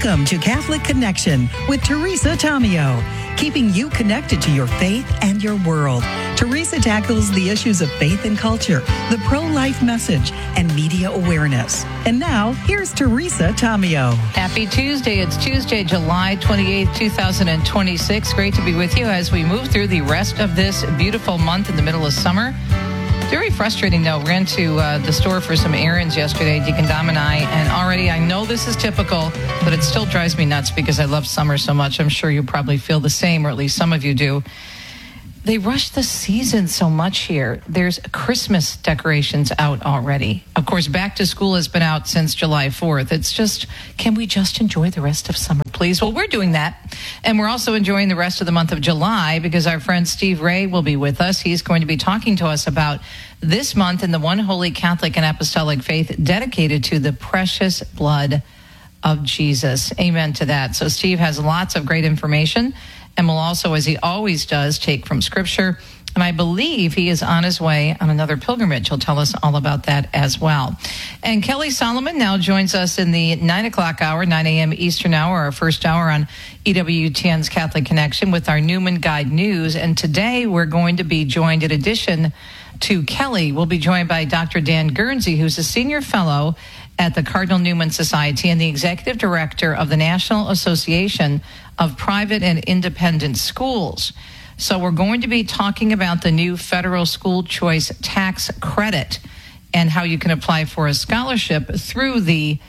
Welcome to Catholic Connection with Teresa Tomeo, keeping you connected to your faith and your world. Teresa tackles the issues of faith and culture, the pro-life message, and media awareness. And now, here's Teresa Tomeo. Happy Tuesday. It's Tuesday, July 28th, 2026. Great to be with you as we move through the rest of this beautiful month in the middle of summer. Very frustrating, though. Ran to the store for some errands yesterday, Deacon Dom and I, and already I know this is typical, but it still drives me nuts because I love summer so much. I'm sure you probably feel the same, or at least some of you do. They rush the season so much here. There's Christmas decorations out already. Of course, back to school has been out since July 4th. It's just, can we just enjoy the rest of summer, please? Well, we're doing that. And we're also enjoying the rest of the month of July because our friend Steve Ray will be with us. He's going to be talking to us about this month in the one holy Catholic and apostolic faith dedicated to the precious blood of Jesus. Amen to that. So Steve has lots of great information and will also, as he always does, take from Scripture. And I believe he is on his way on another pilgrimage. He'll tell us all about that as well. And Kelly Solomon now joins us in the 9 o'clock hour, 9 a.m. Eastern hour, our first hour on EWTN's Catholic Connection with our Newman Guide News. And today we're going to be joined, in addition to Kelly, we'll be joined by Dr. Dan Guernsey, who's a senior fellow at the Cardinal Newman Society and the executive director of the National Association of Private and Independent Schools. So we're going to be talking about the new federal school choice tax credit and how you can apply for a scholarship through the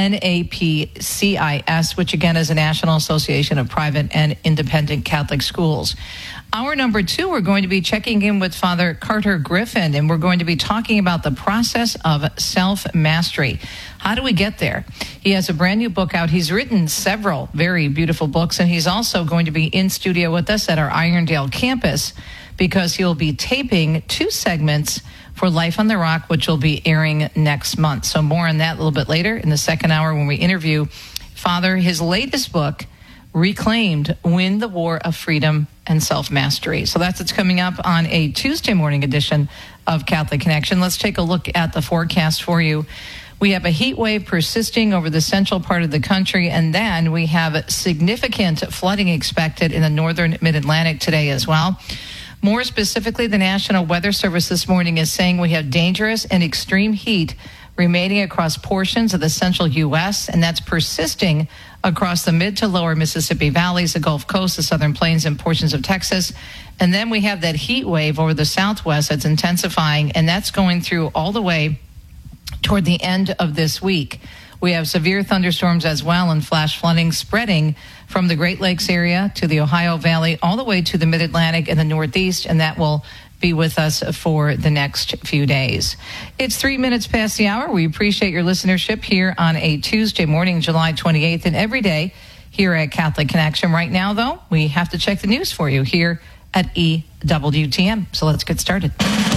NAPCIS, which again is a National Association of Private and Independent Catholic Schools. Hour number 2, we're going to be checking in with Father Carter Griffin, and we're going to be talking about the process of self-mastery. How do we get there? He has a brand new book out. He's written several very beautiful books, and he's also going to be in studio with us at our Irondale campus because he'll be taping 2 segments for Life on the Rock, which will be airing next month. So more on that a little bit later in the second hour when we interview Father. His latest book, Reclaimed, Win the War of Freedom and Self-Mastery. So that's what's coming up on a Tuesday morning edition of Catholic Connection. Let's take a look at the forecast for you. We have a heat wave persisting over the central part of the country, and then we have significant flooding expected in the northern mid-Atlantic today as well. More specifically, the National Weather Service this morning is saying we have dangerous and extreme heat remaining across portions of the central U.S., and that's persisting across the mid to lower Mississippi valleys, the Gulf Coast, the southern plains, and portions of Texas. And then we have that heat wave over the southwest that's intensifying, and that's going through all the way toward the end of this week. We have severe thunderstorms as well and flash flooding spreading from the Great Lakes area to the Ohio Valley all the way to the Mid-Atlantic and the Northeast, and that will be with us for the next few days. It's 3 minutes past the hour. We appreciate your listenership here on a Tuesday morning, July 28th, and every day here at Catholic Connection. Right now, though, we have to check the news for you here at EWTN. So let's get started.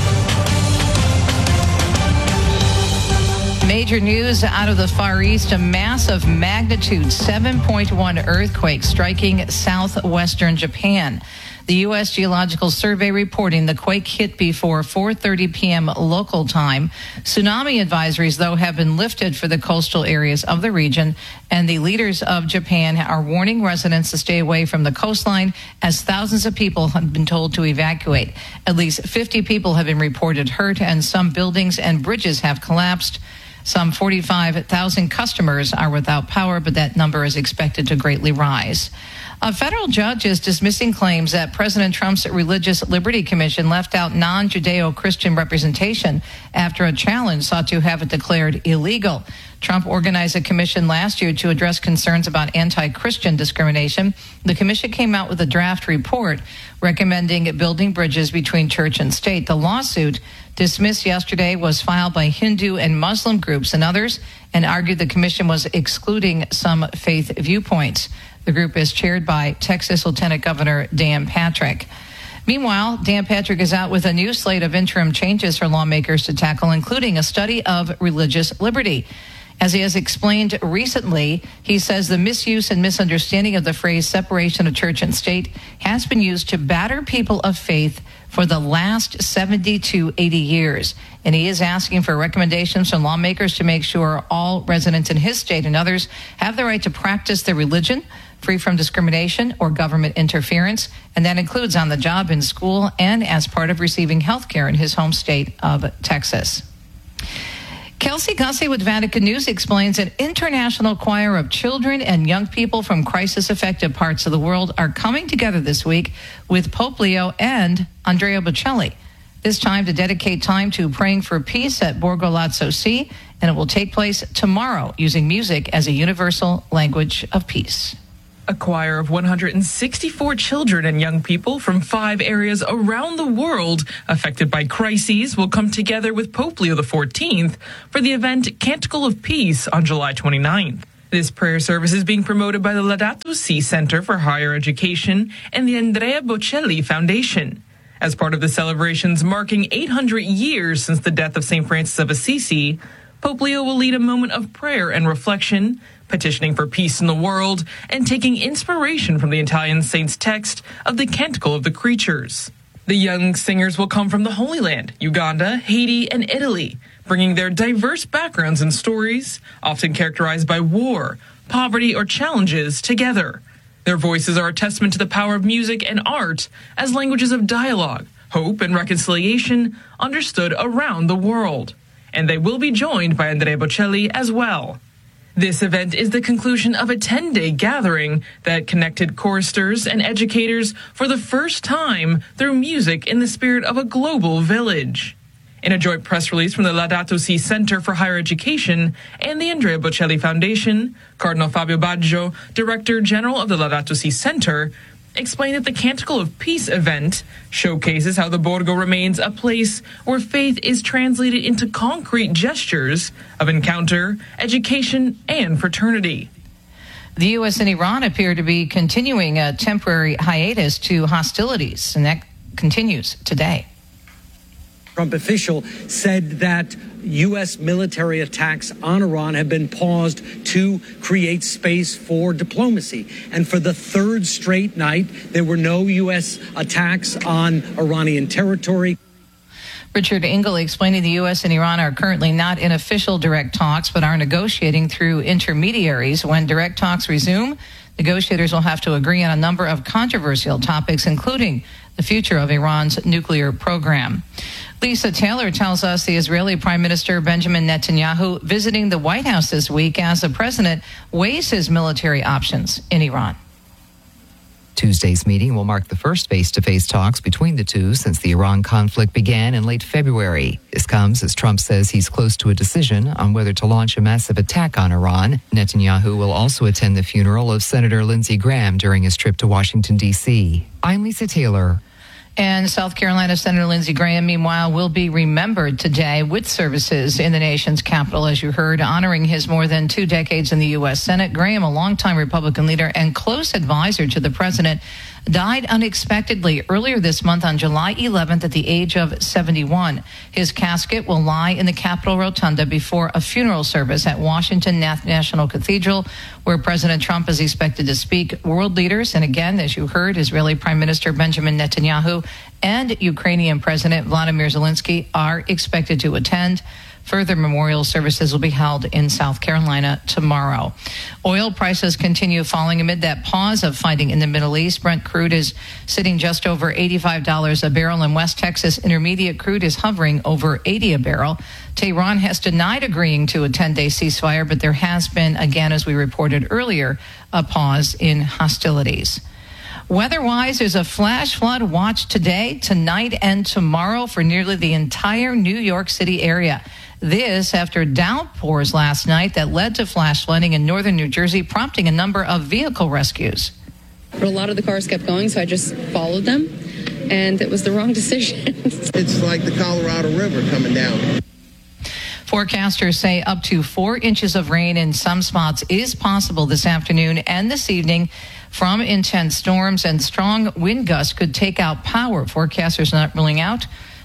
Major news out of the Far East, a massive magnitude 7.1 earthquake striking southwestern Japan. The U.S. Geological Survey reporting the quake hit before 4:30 p.m. local time. Tsunami advisories, though, have been lifted for the coastal areas of the region, and the leaders of Japan are warning residents to stay away from the coastline as thousands of people have been told to evacuate. At least 50 people have been reported hurt, and some buildings and bridges have collapsed. Some 45,000 customers are without power, but that number is expected to greatly rise. A federal judge is dismissing claims that President Trump's Religious Liberty Commission left out non-Judeo-Christian representation after a challenge sought to have it declared illegal. Trump organized a commission last year to address concerns about anti-Christian discrimination. The commission came out with a draft report recommending building bridges between church and state. The lawsuit, dismissed yesterday, was filed by Hindu and Muslim groups and others and argued the commission was excluding some faith viewpoints. The group is chaired by Texas Lieutenant Governor Dan Patrick. Meanwhile, Dan Patrick is out with a new slate of interim changes for lawmakers to tackle, including a study of religious liberty. As he has explained recently, he says the misuse and misunderstanding of the phrase separation of church and state has been used to batter people of faith for the last 70 to 80 years. And he is asking for recommendations from lawmakers to make sure all residents in his state and others have the right to practice their religion free from discrimination or government interference. And that includes on the job, in school, and as part of receiving health care in his home state of Texas. Kelsey Gussie with Vatican News explains an international choir of children and young people from crisis-affected parts of the world are coming together this week with Pope Leo and Andrea Bocelli. This time to dedicate time to praying for peace at Borgo Lazzo C, and it will take place tomorrow using music as a universal language of peace. A choir of 164 children and young people from 5 areas around the world affected by crises will come together with Pope Leo XIV for the event Canticle of Peace on July 29th. This prayer service is being promoted by the Laudato Si Center for Higher Education and the Andrea Bocelli Foundation. As part of the celebrations marking 800 years since the death of St. Francis of Assisi, Pope Leo will lead a moment of prayer and reflection, petitioning for peace in the world, and taking inspiration from the Italian saint's text of the Canticle of the Creatures. The young singers will come from the Holy Land, Uganda, Haiti, and Italy, bringing their diverse backgrounds and stories, often characterized by war, poverty, or challenges, together. Their voices are a testament to the power of music and art as languages of dialogue, hope, and reconciliation understood around the world. And they will be joined by Andrea Bocelli as well. This event is the conclusion of a 10-day gathering that connected choristers and educators for the first time through music in the spirit of a global village. In a joint press release from the Laudato Si Center for Higher Education and the Andrea Bocelli Foundation, Cardinal Fabio Baggio, Director General of the Laudato Si Center, explained that the Canticle of Peace event showcases how the Borgo remains a place where faith is translated into concrete gestures of encounter, education, and fraternity. The U.S. and Iran appear to be continuing a temporary hiatus to hostilities, and that continues today. Trump official said that U.S. military attacks on Iran have been paused to create space for diplomacy. And for the third straight night, there were no U.S. attacks on Iranian territory. Richard Engel explaining the U.S. and Iran are currently not in official direct talks, but are negotiating through intermediaries. When direct talks resume, negotiators will have to agree on a number of controversial topics, including the future of Iran's nuclear program. Lisa Taylor tells us the Israeli Prime Minister Benjamin Netanyahu visiting the White House this week as the president weighs his military options in Iran. Tuesday's meeting will mark the first face-to-face talks between the two since the Iran conflict began in late February. This comes as Trump says he's close to a decision on whether to launch a massive attack on Iran. Netanyahu will also attend the funeral of Senator Lindsey Graham during his trip to Washington, D.C. I'm Lisa Taylor. And South Carolina Senator Lindsey Graham, meanwhile, will be remembered today with services in the nation's capital, as you heard, honoring his more than 2 decades in the U.S. Senate. Graham, a longtime Republican leader and close advisor to the president, died unexpectedly earlier this month on July 11th at the age of 71. His casket will lie in the Capitol Rotunda before a funeral service at Washington National Cathedral, where President Trump is expected to speak. World leaders, and again, as you heard, Israeli Prime Minister Benjamin Netanyahu and Ukrainian President Vladimir Zelensky are expected to attend. Further memorial services will be held in South Carolina tomorrow. Oil prices continue falling amid that pause of fighting in the Middle East. Brent crude is sitting just over $85 a barrel, and West Texas Intermediate crude is hovering over $80 a barrel. Tehran has denied agreeing to a 10-day ceasefire, but there has been, again, as we reported earlier, a pause in hostilities. Weather-wise, there's a flash flood watch today, tonight, and tomorrow for nearly the entire New York City area. This after downpours last night that led to flash flooding in northern New Jersey, prompting a number of vehicle rescues. But a lot of the cars kept going, so I just followed them, and it was the wrong decision. It's like the Colorado River coming down. Forecasters say up to 4 inches of rain in some spots is possible this afternoon and this evening from intense storms, and strong wind gusts could take out power. Forecasters not ruling out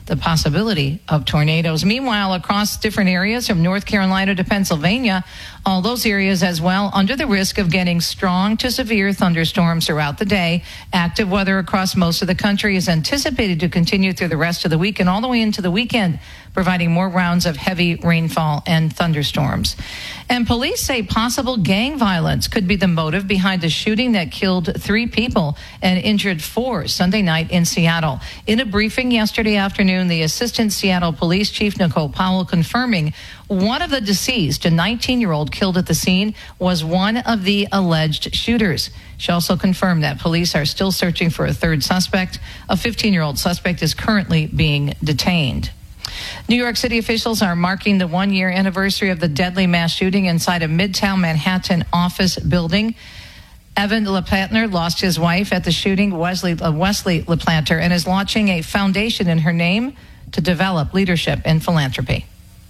the possibility of tornadoes. Meanwhile, across different areas from North Carolina to Pennsylvania, all those areas as well under the risk of getting strong to severe thunderstorms throughout the day. Active weather across most of the country is anticipated to continue through the rest of the week and all the way into the weekend, providing more rounds of heavy rainfall and thunderstorms. And police say possible gang violence could be the motive behind a shooting that killed 3 people and injured 4 Sunday night in Seattle. In a briefing yesterday afternoon, the Assistant Seattle Police Chief Nicole Powell confirming one of the deceased, a 19-year-old killed at the scene, was one of the alleged shooters. She also confirmed that police are still searching for a third suspect. A 15-year-old suspect is currently being detained. New York City officials are marking the 1-year anniversary of the deadly mass shooting inside a Midtown Manhattan office building. Evan LaPlantner lost his wife at the shooting, Wesley LaPlantner, and is launching a foundation in her name to develop leadership and philanthropy.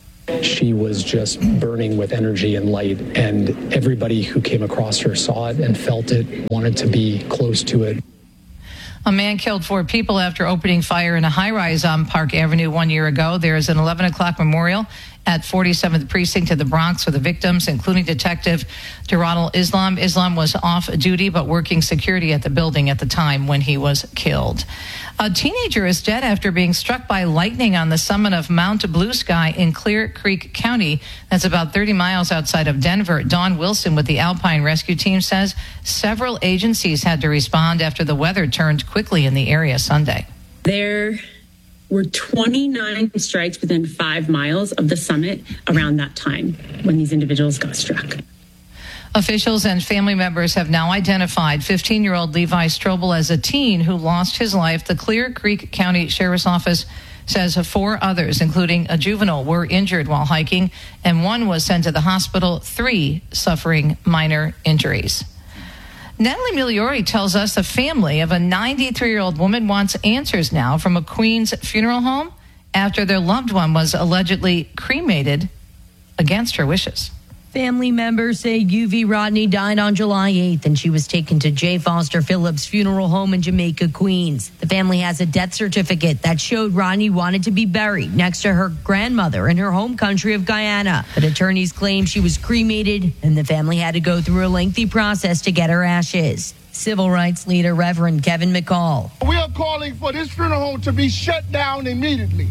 She was just burning with energy and light, and everybody who came across her saw it and felt it, wanted to be close to it. A man killed 4 people after opening fire in a high-rise on Park Avenue 1 year ago. There is an 11 o'clock memorial at 47th Precinct of the Bronx for the victims, including Detective Duradal Islam. Islam was off duty but working security at the building at the time when he was killed. A teenager is dead after being struck by lightning on the summit of Mount Blue Sky in Clear Creek County. That's about 30 miles outside of Denver. Dawn Wilson with the Alpine Rescue Team says several agencies had to respond after the weather turned quickly in the area Sunday. There were 29 strikes within 5 miles of the summit around that time when these individuals got struck. Officials and family members have now identified 15-year-old Levi Strobel as a teen who lost his life. The Clear Creek County Sheriff's Office says 4 others, including a juvenile, were injured while hiking, and 1 was sent to the hospital, 3 suffering minor injuries. Natalie Migliori tells us the family of a 93-year-old woman wants answers now from a Queens funeral home after their loved one was allegedly cremated against her wishes. Family members say UV Rodney died on July 8th and she was taken to J. Foster Phillips Funeral Home in Jamaica, Queens. The family has a death certificate that showed Rodney wanted to be buried next to her grandmother in her home country of Guyana. But attorneys claim she was cremated and the family had to go through a lengthy process to get her ashes. Civil rights leader Reverend Kevin McCall. We are calling for this funeral home to be shut down immediately.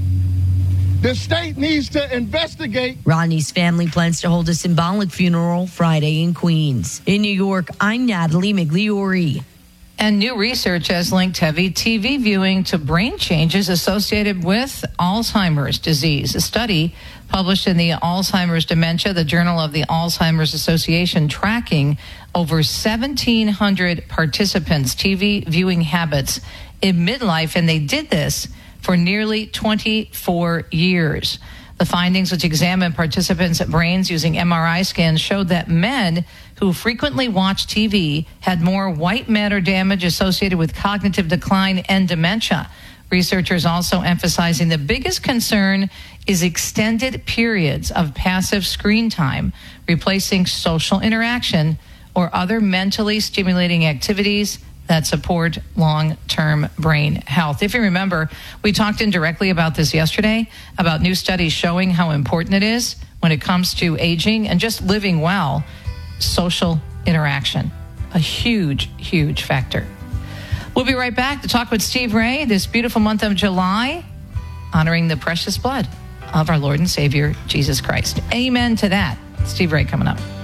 The state needs to investigate. Rodney's family plans to hold a symbolic funeral Friday in Queens. In New York, I'm Natalie Migliori. And new research has linked heavy TV viewing to brain changes associated with Alzheimer's disease. A study published in the Alzheimer's Dementia, the Journal of the Alzheimer's Association, tracking over 1,700 participants' TV viewing habits in midlife, and they did this for nearly 24 years. The findings, which examined participants' brains using MRI scans, showed that men who frequently watched TV had more white matter damage associated with cognitive decline and dementia. Researchers also emphasizing the biggest concern is extended periods of passive screen time, replacing social interaction or other mentally stimulating activities that support long-term brain health. If you remember, we talked indirectly about this yesterday, about new studies showing how important it is when it comes to aging and just living well, social interaction, a huge, huge factor. We'll be right back to talk with Steve Ray this beautiful month of July, honoring the precious blood of our Lord and Savior, Jesus Christ. Amen to that. Steve Ray coming up.